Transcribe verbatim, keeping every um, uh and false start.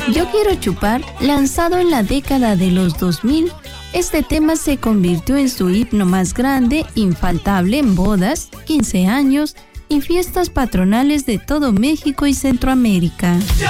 Yo quiero chupar, lanzado en la década de los dos mil, este tema se convirtió en su himno más grande, infaltable en bodas, quince años y fiestas patronales de todo México y Centroamérica.